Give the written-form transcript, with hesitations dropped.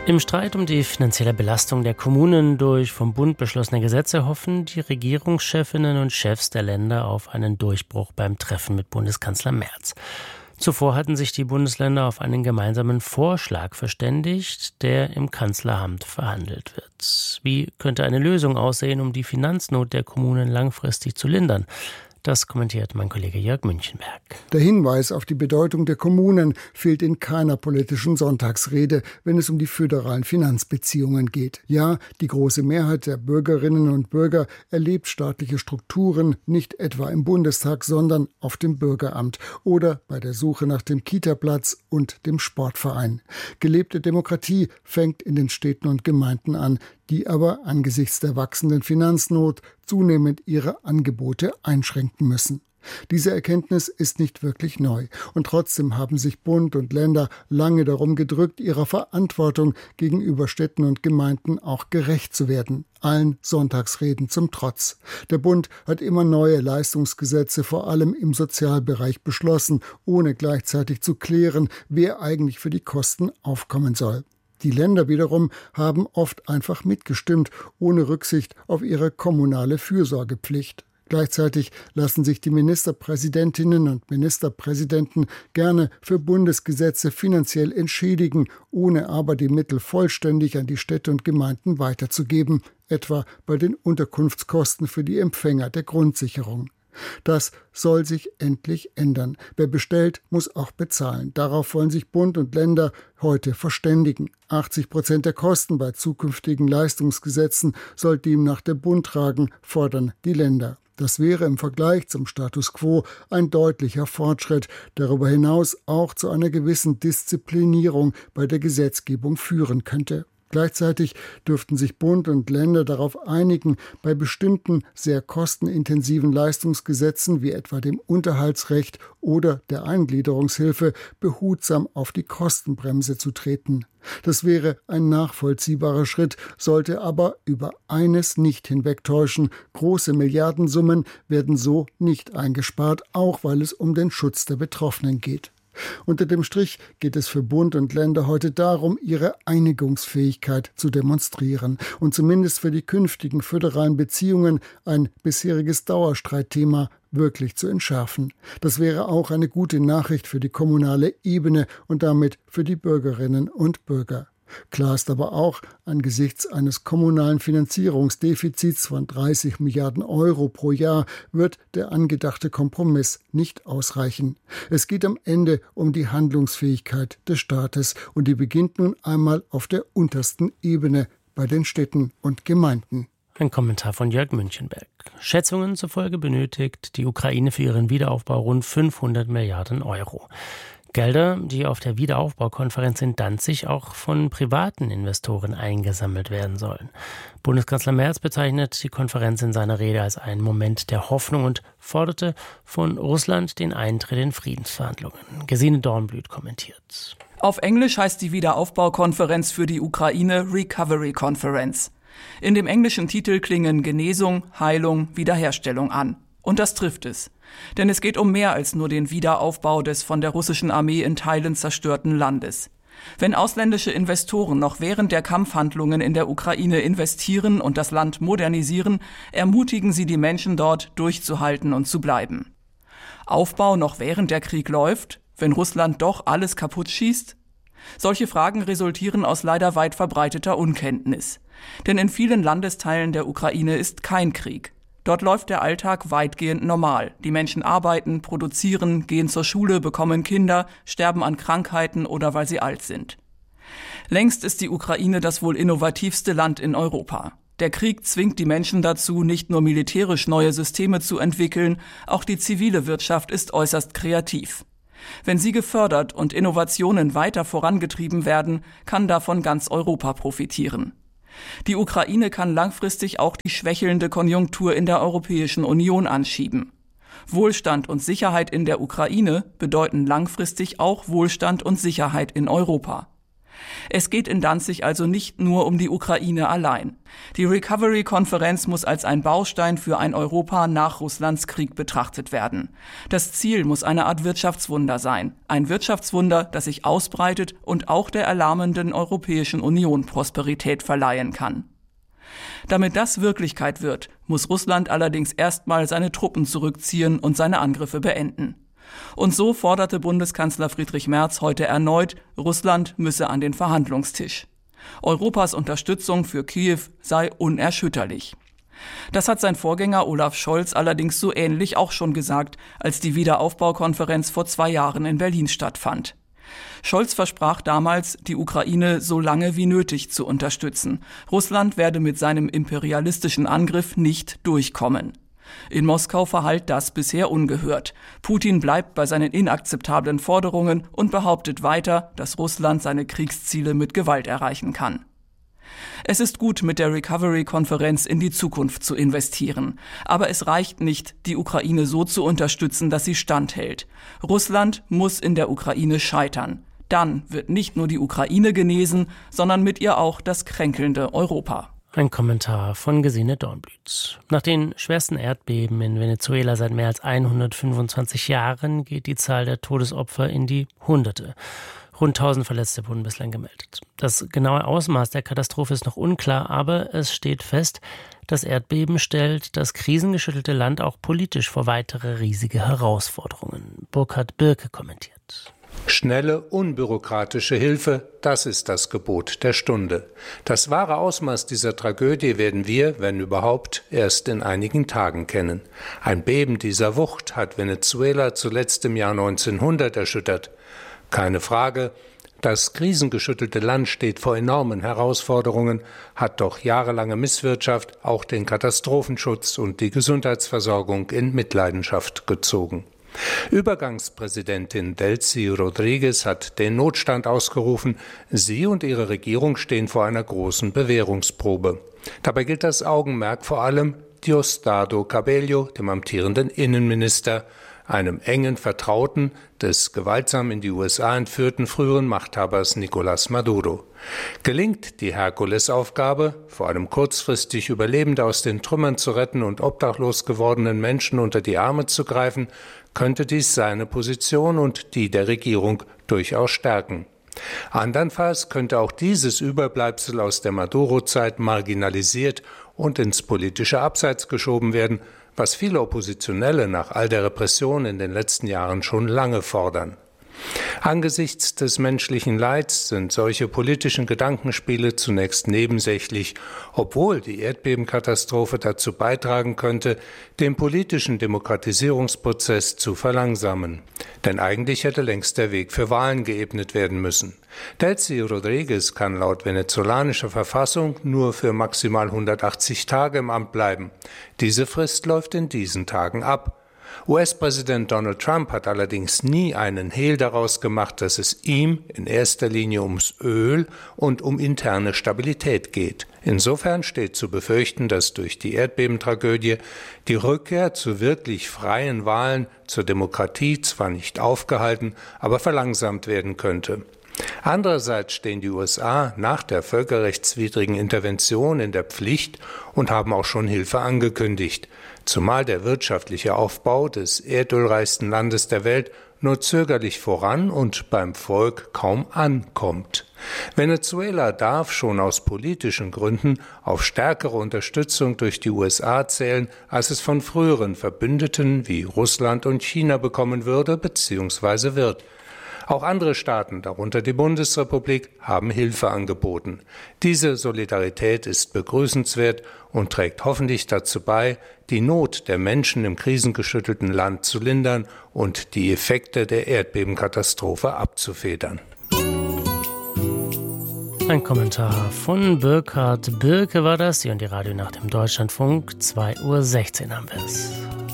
Im Streit um die finanzielle Belastung der Kommunen durch vom Bund beschlossene Gesetze hoffen die Regierungschefinnen und Chefs der Länder auf einen Durchbruch beim Treffen mit Bundeskanzler Merz. Zuvor hatten sich die Bundesländer auf einen gemeinsamen Vorschlag verständigt, der im Kanzleramt verhandelt wird. Wie könnte eine Lösung aussehen, um die Finanznot der Kommunen langfristig zu lindern? Das kommentiert mein Kollege Jörg Münchenberg. Der Hinweis auf die Bedeutung der Kommunen fehlt in keiner politischen Sonntagsrede, wenn es um die föderalen Finanzbeziehungen geht. Ja, die große Mehrheit der Bürgerinnen und Bürger erlebt staatliche Strukturen nicht etwa im Bundestag, sondern auf dem Bürgeramt oder bei der Suche nach dem Kita-Platz und dem Sportverein. Gelebte Demokratie fängt in den Städten und Gemeinden an, die aber angesichts der wachsenden Finanznot zunehmend ihre Angebote einschränken müssen. Diese Erkenntnis ist nicht wirklich neu. Und trotzdem haben sich Bund und Länder lange darum gedrückt, ihrer Verantwortung gegenüber Städten und Gemeinden auch gerecht zu werden. Allen Sonntagsreden zum Trotz. Der Bund hat immer neue Leistungsgesetze, vor allem im Sozialbereich, beschlossen, ohne gleichzeitig zu klären, wer eigentlich für die Kosten aufkommen soll. Die Länder wiederum haben oft einfach mitgestimmt, ohne Rücksicht auf ihre kommunale Fürsorgepflicht. Gleichzeitig lassen sich die Ministerpräsidentinnen und Ministerpräsidenten gerne für Bundesgesetze finanziell entschädigen, ohne aber die Mittel vollständig an die Städte und Gemeinden weiterzugeben, etwa bei den Unterkunftskosten für die Empfänger der Grundsicherung. Das soll sich endlich ändern. Wer bestellt, muss auch bezahlen. Darauf wollen sich Bund und Länder heute verständigen. 80% der Kosten bei zukünftigen Leistungsgesetzen soll demnach der Bund tragen, fordern die Länder. Das wäre im Vergleich zum Status quo ein deutlicher Fortschritt, darüber hinaus auch zu einer gewissen Disziplinierung bei der Gesetzgebung führen könnte. Gleichzeitig dürften sich Bund und Länder darauf einigen, bei bestimmten sehr kostenintensiven Leistungsgesetzen wie etwa dem Unterhaltsrecht oder der Eingliederungshilfe behutsam auf die Kostenbremse zu treten. Das wäre ein nachvollziehbarer Schritt, sollte aber über eines nicht hinwegtäuschen: große Milliardensummen werden so nicht eingespart, auch weil es um den Schutz der Betroffenen geht. Unter dem Strich geht es für Bund und Länder heute darum, ihre Einigungsfähigkeit zu demonstrieren und zumindest für die künftigen föderalen Beziehungen ein bisheriges Dauerstreitthema wirklich zu entschärfen. Das wäre auch eine gute Nachricht für die kommunale Ebene und damit für die Bürgerinnen und Bürger. Klar ist aber auch, angesichts eines kommunalen Finanzierungsdefizits von 30 Milliarden Euro pro Jahr wird der angedachte Kompromiss nicht ausreichen. Es geht am Ende um die Handlungsfähigkeit des Staates und die beginnt nun einmal auf der untersten Ebene bei den Städten und Gemeinden. Ein Kommentar von Jörg Münchenberg. Schätzungen zufolge benötigt die Ukraine für ihren Wiederaufbau rund 500 Milliarden Euro. Gelder, die auf der Wiederaufbaukonferenz in Danzig auch von privaten Investoren eingesammelt werden sollen. Bundeskanzler Merz bezeichnet die Konferenz in seiner Rede als einen Moment der Hoffnung und forderte von Russland den Eintritt in Friedensverhandlungen. Gesine Dornblüt kommentiert. Auf Englisch heißt die Wiederaufbaukonferenz für die Ukraine Recovery Conference. In dem englischen Titel klingen Genesung, Heilung, Wiederherstellung an. Und das trifft es. Denn es geht um mehr als nur den Wiederaufbau des von der russischen Armee in Teilen zerstörten Landes. Wenn ausländische Investoren noch während der Kampfhandlungen in der Ukraine investieren und das Land modernisieren, ermutigen sie die Menschen dort, durchzuhalten und zu bleiben. Aufbau noch während der Krieg läuft, wenn Russland doch alles kaputt schießt? Solche Fragen resultieren aus leider weit verbreiteter Unkenntnis. Denn in vielen Landesteilen der Ukraine ist kein Krieg. Dort läuft der Alltag weitgehend normal. Die Menschen arbeiten, produzieren, gehen zur Schule, bekommen Kinder, sterben an Krankheiten oder weil sie alt sind. Längst ist die Ukraine das wohl innovativste Land in Europa. Der Krieg zwingt die Menschen dazu, nicht nur militärisch neue Systeme zu entwickeln, auch die zivile Wirtschaft ist äußerst kreativ. Wenn sie gefördert und Innovationen weiter vorangetrieben werden, kann davon ganz Europa profitieren. Die Ukraine kann langfristig auch die schwächelnde Konjunktur in der Europäischen Union anschieben. Wohlstand und Sicherheit in der Ukraine bedeuten langfristig auch Wohlstand und Sicherheit in Europa. Es geht in Danzig also nicht nur um die Ukraine allein. Die Recovery-Konferenz muss als ein Baustein für ein Europa nach Russlands Krieg betrachtet werden. Das Ziel muss eine Art Wirtschaftswunder sein. Ein Wirtschaftswunder, das sich ausbreitet und auch der erlahmenden Europäischen Union Prosperität verleihen kann. Damit das Wirklichkeit wird, muss Russland allerdings erstmal seine Truppen zurückziehen und seine Angriffe beenden. Und so forderte Bundeskanzler Friedrich Merz heute erneut, Russland müsse an den Verhandlungstisch. Europas Unterstützung für Kiew sei unerschütterlich. Das hat sein Vorgänger Olaf Scholz allerdings so ähnlich auch schon gesagt, als die Wiederaufbaukonferenz vor 2 Jahren in Berlin stattfand. Scholz versprach damals, die Ukraine so lange wie nötig zu unterstützen. Russland werde mit seinem imperialistischen Angriff nicht durchkommen. In Moskau verhallt das bisher ungehört. Putin bleibt bei seinen inakzeptablen Forderungen und behauptet weiter, dass Russland seine Kriegsziele mit Gewalt erreichen kann. Es ist gut, mit der Recovery-Konferenz in die Zukunft zu investieren. Aber es reicht nicht, die Ukraine so zu unterstützen, dass sie standhält. Russland muss in der Ukraine scheitern. Dann wird nicht nur die Ukraine genesen, sondern mit ihr auch das kränkelnde Europa. Ein Kommentar von Gesine Dornblüt. Nach den schwersten Erdbeben in Venezuela seit mehr als 125 Jahren geht die Zahl der Todesopfer in die Hunderte. Rund 1000 Verletzte wurden bislang gemeldet. Das genaue Ausmaß der Katastrophe ist noch unklar, aber es steht fest, das Erdbeben stellt das krisengeschüttelte Land auch politisch vor weitere riesige Herausforderungen. Burkhard Birke kommentiert. Schnelle, unbürokratische Hilfe, das ist das Gebot der Stunde. Das wahre Ausmaß dieser Tragödie werden wir, wenn überhaupt, erst in einigen Tagen kennen. Ein Beben dieser Wucht hat Venezuela zuletzt im Jahr 1900 erschüttert. Keine Frage, das krisengeschüttelte Land steht vor enormen Herausforderungen, hat doch jahrelange Misswirtschaft auch den Katastrophenschutz und die Gesundheitsversorgung in Mitleidenschaft gezogen. Übergangspräsidentin Delcy Rodríguez hat den Notstand ausgerufen. Sie und ihre Regierung stehen vor einer großen Bewährungsprobe. Dabei gilt das Augenmerk vor allem Diosdado Cabello, dem amtierenden Innenminister, einem engen Vertrauten des gewaltsam in die USA entführten früheren Machthabers Nicolás Maduro. Gelingt die Herkulesaufgabe, vor allem kurzfristig Überlebende aus den Trümmern zu retten und obdachlos gewordenen Menschen unter die Arme zu greifen, könnte dies seine Position und die der Regierung durchaus stärken. Andernfalls könnte auch dieses Überbleibsel aus der Maduro-Zeit marginalisiert und ins politische Abseits geschoben werden, was viele Oppositionelle nach all der Repression in den letzten Jahren schon lange fordern. Angesichts des menschlichen Leids sind solche politischen Gedankenspiele zunächst nebensächlich, obwohl die Erdbebenkatastrophe dazu beitragen könnte, den politischen Demokratisierungsprozess zu verlangsamen. Denn eigentlich hätte längst der Weg für Wahlen geebnet werden müssen. Delcy Rodríguez kann laut venezolanischer Verfassung nur für maximal 180 Tage im Amt bleiben. Diese Frist läuft in diesen Tagen ab. US-Präsident Donald Trump hat allerdings nie einen Hehl daraus gemacht, dass es ihm in erster Linie ums Öl und um interne Stabilität geht. Insofern steht zu befürchten, dass durch die Erdbebentragödie die Rückkehr zu wirklich freien Wahlen, zur Demokratie zwar nicht aufgehalten, aber verlangsamt werden könnte. Andererseits stehen die USA nach der völkerrechtswidrigen Intervention in der Pflicht und haben auch schon Hilfe angekündigt, zumal der wirtschaftliche Aufbau des erdölreichsten Landes der Welt nur zögerlich voran und beim Volk kaum ankommt. Venezuela darf schon aus politischen Gründen auf stärkere Unterstützung durch die USA zählen, als es von früheren Verbündeten wie Russland und China bekommen würde bzw. wird. Auch andere Staaten, darunter die Bundesrepublik, haben Hilfe angeboten. Diese Solidarität ist begrüßenswert und trägt hoffentlich dazu bei, die Not der Menschen im krisengeschüttelten Land zu lindern und die Effekte der Erdbebenkatastrophe abzufedern. Ein Kommentar von Burkhard Birke war das. Sie und die Radionacht im Deutschlandfunk. 2:16 Uhr haben wir es.